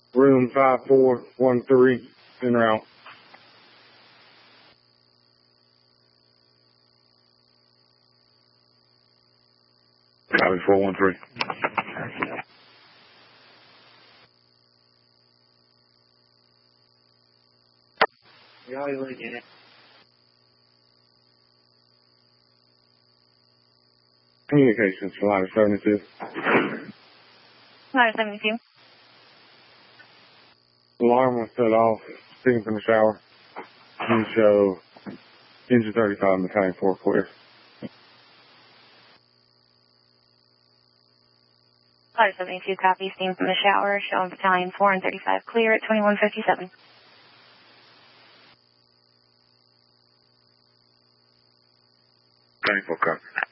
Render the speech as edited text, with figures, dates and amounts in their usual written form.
Room 5413, en route. Copy 413. Communications for Ladder 72. Ladder 72. Alarm was set off. Steam from the shower. You show engine 35 mechanic 4 clear. Ladder 72, copy. Steam from the shower. Showing battalion 4 and 35 clear at 2157. Mechanic 4 copy.